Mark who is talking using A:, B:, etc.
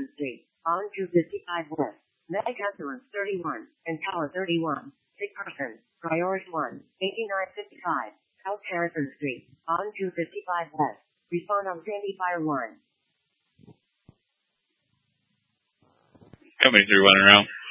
A: Harrison Street, on 255 West, Megathorn 31, and Tower 31, sick person, priority 1, 8955, South Harrison Street, on 255 West, respond on Sandy Fire 1.
B: Company 3 1 around.